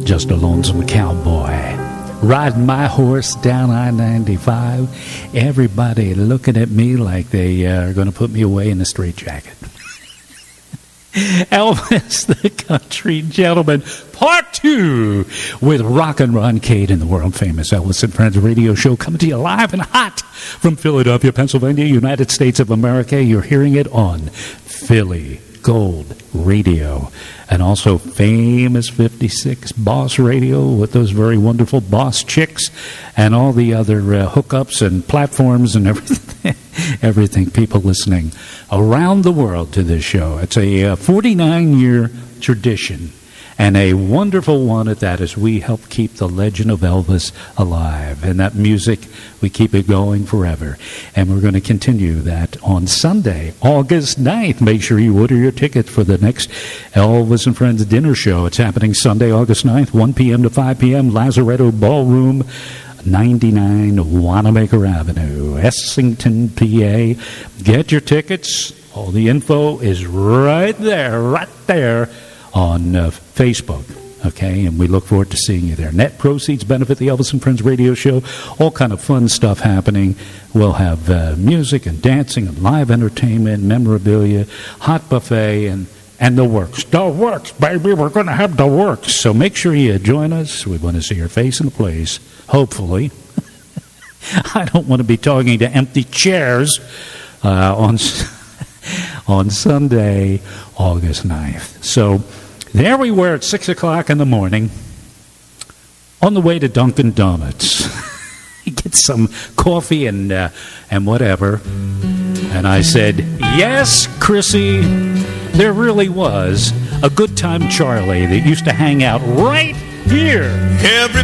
Just a lonesome cowboy riding my horse down I-95. Everybody looking at me like they are going to put me away in a straitjacket. Elvis, the Country Gentleman, Part 2, with Rockin' Ron Cade and the world-famous Elvis and Friends radio show, coming to you live and hot from Philadelphia, Pennsylvania, United States of America. You're hearing it on Philly Gold Radio, and also famous 56 Boss Radio with those very wonderful Boss chicks and all the other hookups and platforms and everything people listening around the world to this show. It's a 49-year tradition, and a wonderful one at that, as we help keep the legend of Elvis alive. And that music, we keep it going forever. And we're going to continue that on Sunday, August 9th. Make sure you order your ticket for the next Elvis and Friends dinner show. It's happening Sunday, August 9th, 1 p.m. to 5 p.m., Lazaretto Ballroom, 99 Wanamaker Avenue, Essington, PA. Get your tickets. All the info is right there on Facebook, okay? And we look forward to seeing you there. Net proceeds benefit the Elvis and Friends radio show. All kind of fun stuff happening. We'll have music and dancing and live entertainment, memorabilia, hot buffet, and the works. The works, baby. We're going to have the works. So make sure you join us. We want to see your face in the place, hopefully. I don't want to be talking to empty chairs on Sunday, August 9th. So there we were at 6 o'clock in the morning on the way to Dunkin' Donuts. Get some coffee and whatever. And I said, yes, Chrissy, there really was a Good Time Charlie that used to hang out right here.